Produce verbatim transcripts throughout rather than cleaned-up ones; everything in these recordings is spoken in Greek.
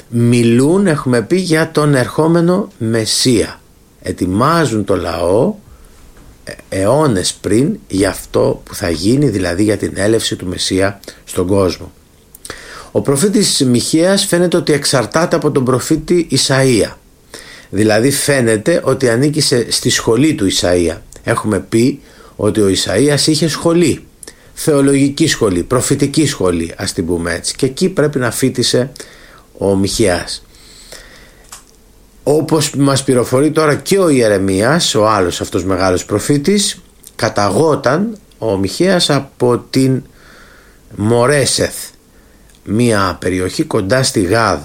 μιλούν, έχουμε πει, για τον ερχόμενο Μεσσία. Ετοιμάζουν το λαό αιώνες πριν για αυτό που θα γίνει, δηλαδή για την έλευση του Μεσσία στον κόσμο. Ο προφήτης Μιχαίας φαίνεται ότι εξαρτάται από τον προφήτη Ισαΐα. Δηλαδή φαίνεται ότι ανήκει στη σχολή του Ισαΐα. Έχουμε πει ότι ο Ισαΐας είχε σχολή, θεολογική σχολή, προφητική σχολή, ας την πούμε έτσι, και εκεί πρέπει να φοίτησε ο Μιχαίας. Όπως μας πληροφορεί τώρα και ο Ιερεμίας, ο άλλος αυτός μεγάλος προφήτης, καταγόταν ο Μιχαίας από την Μορέσεθ, μια περιοχή κοντά στη Γάδ.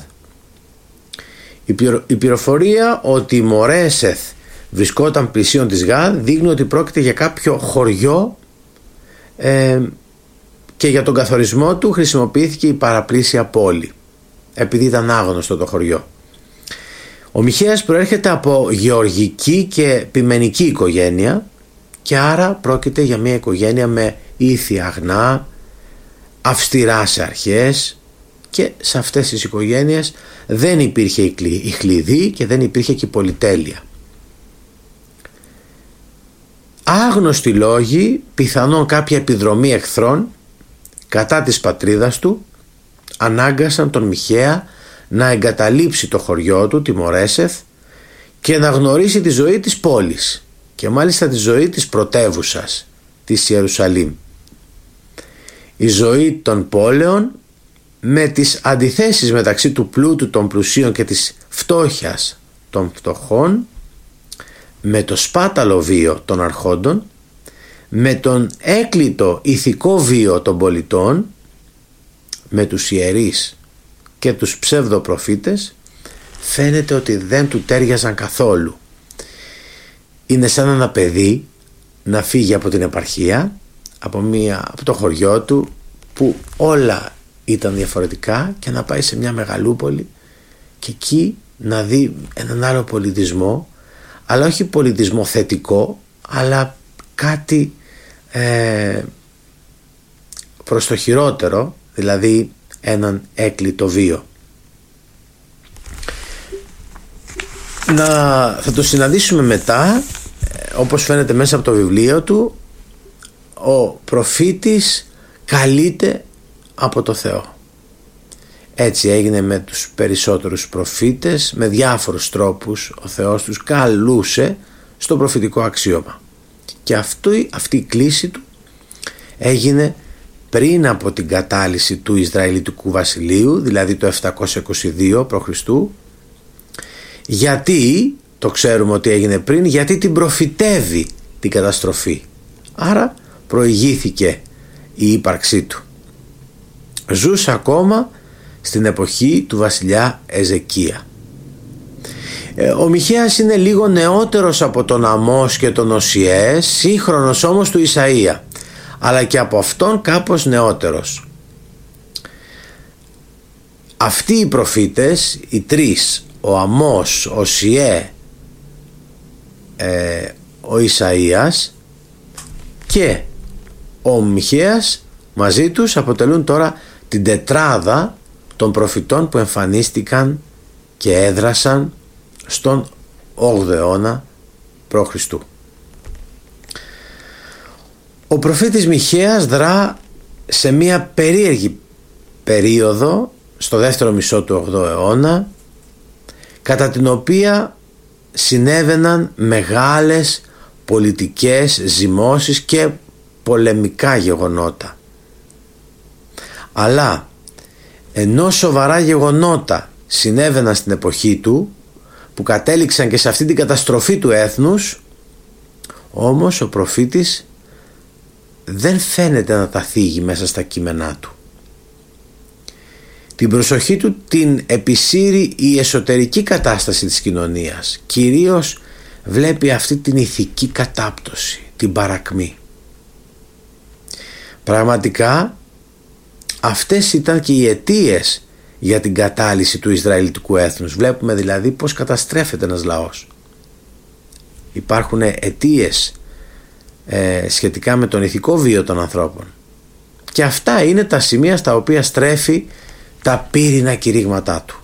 Η πληροφορία ότι η Μορέσεθ βρισκόταν πλησίον της Γάδ δείχνει ότι πρόκειται για κάποιο χωριό, ε, και για τον καθορισμό του χρησιμοποιήθηκε η παραπλήσια πόλη, επειδή ήταν άγνωστο το χωριό. Ο Μιχαίας προέρχεται από γεωργική και ποιμενική οικογένεια και άρα πρόκειται για μια οικογένεια με ήθη αγνά, αυστηρά σε αρχές, και σε αυτές τις οικογένειες δεν υπήρχε η χλειδί και δεν υπήρχε και η πολυτέλεια. Άγνωστοι λόγοι, πιθανόν κάποια επιδρομή εχθρών κατά της πατρίδας του, ανάγκασαν τον Μιχαία να εγκαταλείψει το χωριό του, τη Μορέσεθ, και να γνωρίσει τη ζωή της πόλης και μάλιστα τη ζωή της πρωτεύουσας, της Ιερουσαλήμ. Η ζωή των πόλεων με τις αντιθέσεις μεταξύ του πλούτου των πλουσίων και της φτώχειας των φτωχών, με το σπάταλο βίο των αρχόντων, με τον έκλειτο ηθικό βίο των πολιτών, με τους ιερείς και τους ψευδοπροφήτες, φαίνεται ότι δεν του τέριαζαν καθόλου. Είναι σαν ένα παιδί να φύγει από την επαρχία, από, μια, από το χωριό του που όλα ήταν διαφορετικά, και να πάει σε μια μεγαλούπολη και εκεί να δει έναν άλλο πολιτισμό, αλλά όχι πολιτισμό θετικό, αλλά κάτι ε, προς το χειρότερο, δηλαδή έναν έκλειτο βίο. Να, θα το συναντήσουμε μετά, όπως φαίνεται μέσα από το βιβλίο του. Ο προφήτης καλείται από το Θεό. Έτσι έγινε με τους περισσότερους προφήτες, με διάφορους τρόπους ο Θεός τους καλούσε στο προφητικό αξίωμα, και αυτή, αυτή η κλήση του έγινε πριν από την κατάλυση του Ισραηλιτικού βασιλείου, δηλαδή το επτακόσια είκοσι δύο προ Χριστού. Γιατί το ξέρουμε ότι έγινε πριν? Γιατί την προφητεύει την καταστροφή, άρα προηγήθηκε η ύπαρξή του. Ζούσε ακόμα στην εποχή του βασιλιά Εζεκία. Ο Μιχαίας είναι λίγο νεότερος από τον Αμώς και τον Οσιέ, σύγχρονος όμως του Ισαΐα, αλλά και από αυτόν κάπως νεότερος. Αυτοί οι προφήτες, οι τρεις, ο Αμώς, ο Οσιέ, ε, ο Ισαΐας και ο Μιχαίας, μαζί τους αποτελούν τώρα την τετράδα των προφητών που εμφανίστηκαν και έδρασαν στον όγδοο αιώνα προ Χριστού. Ο προφήτης Μιχαίας δρά σε μια περίεργη περίοδο στο δεύτερο μισό του όγδοου αιώνα, κατά την οποία συνέβαιναν μεγάλες πολιτικές ζυμώσεις και πολεμικά γεγονότα. Αλλά ενώ σοβαρά γεγονότα συνέβαιναν στην εποχή του, που κατέληξαν και σε αυτή την καταστροφή του έθνους, όμως ο προφήτης δεν φαίνεται να τα θίγει μέσα στα κείμενά του. Την προσοχή του την επισύρει η εσωτερική κατάσταση της κοινωνίας. Κυρίως βλέπει αυτή την ηθική κατάπτωση, την παρακμή. Πραγματικά αυτές ήταν και οι αιτίες για την κατάλυση του Ισραηλιτικού έθνους. Βλέπουμε δηλαδή πως καταστρέφεται ένας λαός. Υπάρχουν αιτίες ε, σχετικά με τον ηθικό βίο των ανθρώπων, και αυτά είναι τα σημεία στα οποία στρέφει τα πύρινα κηρύγματά του.